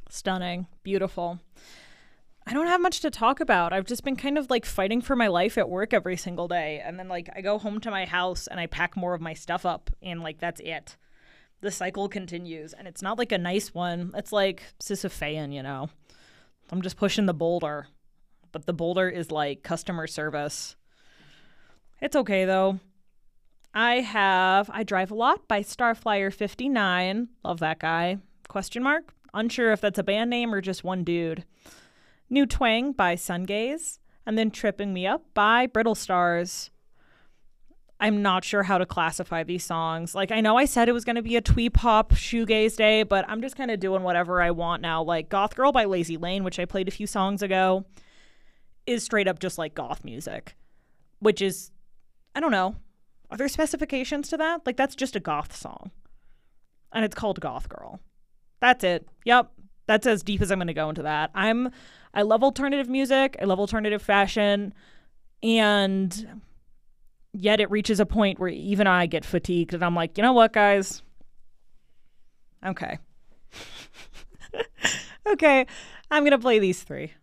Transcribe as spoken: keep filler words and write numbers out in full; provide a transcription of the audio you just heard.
Stunning. Beautiful. I don't have much to talk about. I've just been kind of like fighting for my life at work every single day. And then like I go home to my house and I pack more of my stuff up and like that's it. The cycle continues and it's not like a nice one. It's like Sisyphean, you know. I'm just pushing the boulder. But the boulder is like customer service. It's okay though. I have I Drive a Lot by Starflyer fifty-nine. Love that guy. Question mark? Unsure if that's a band name or just one dude. New Twang by Sungaze, and then Tripping Me Up by Brittle Stars. I'm not sure how to classify these songs. Like, I know I said it was going to be a twee pop shoegaze day, but I'm just kind of doing whatever I want now. Like, Goth Girl by Lazy Lane, which I played a few songs ago, is straight up just like goth music, which is, I don't know. Are there specifications to that? Like, that's just a goth song, and it's called Goth Girl. That's it. Yep. That's as deep as I'm going to go into that. I'm, I love alternative music. I love alternative fashion. And yet it reaches a point where even I get fatigued and I'm like, you know what, guys? Okay. Okay. I'm going to play these three.